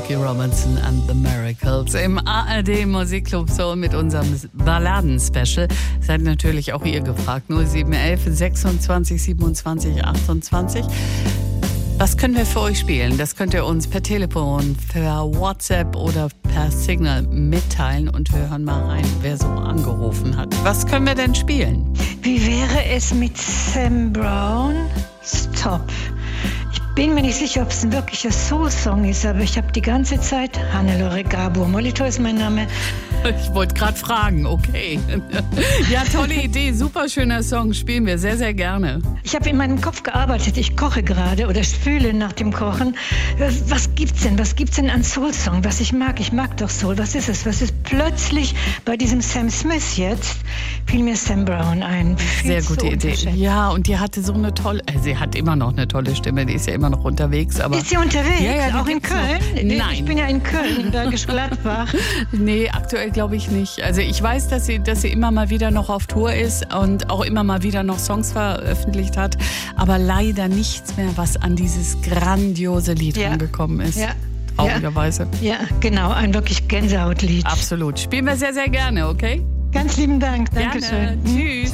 Jackie Robinson and the Miracles im ARD Musikclub Soul mit unserem Balladen-Special. Seid natürlich auch ihr gefragt. 0711 26 27 28. Was können wir für euch spielen? Das könnt ihr uns per Telefon, per WhatsApp oder per Signal mitteilen. Und wir hören mal rein, wer so angerufen hat. Was können wir denn spielen? Wie wäre es mit Sam Brown? Stop. Ich bin mir nicht sicher, ob es ein wirklicher Soul-Song ist, aber ich habe die ganze Zeit Hannelore Gabor. Molitor ist mein Name. Ich wollte gerade fragen, okay. Ja, tolle Idee, super schöner Song, spielen wir sehr, sehr gerne. Ich habe in meinem Kopf gearbeitet, ich koche gerade oder spüle nach dem Kochen. Was gibt's denn an Soul-Song, was ich mag? Ich mag doch Soul, was ist es? Was ist plötzlich bei diesem Sam Smith jetzt? Fiel mir Sam Brown ein. Sehr gute Idee. Ja, und die hatte so eine tolle, sie hat immer noch eine tolle Stimme, die ist ja immer noch unterwegs. Aber ist sie unterwegs? Ja, auch in Köln? Nein. Ich bin ja in Köln, in Bergisch Gladbach. Nee, aktuell glaube ich nicht. Also ich weiß, dass sie immer mal wieder noch auf Tour ist und auch immer mal wieder noch Songs veröffentlicht hat, aber leider nichts mehr, was an dieses grandiose Lied rangekommen ist. Ja. Traurigerweise. Ja, genau, ein wirklich Gänsehautlied. Absolut. Spielen wir sehr, sehr gerne, okay? Ganz lieben Dank. Dankeschön. Gerne. Tschüss.